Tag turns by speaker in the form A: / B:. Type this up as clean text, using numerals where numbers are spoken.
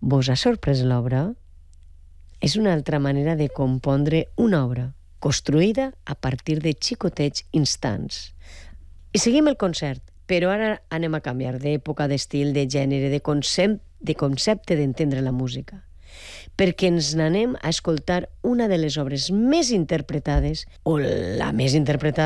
A: Vos ha sorprès l'obra? És una altra manera de compondre una obra, construïda a partir de xicotets instants. I seguim el concert, però ara anem a canviar d'època, d'estil, de gènere, de concepte d'entendre la música, perquè ens n'anem a escoltar una de les obres més interpretades, o la més interpretada,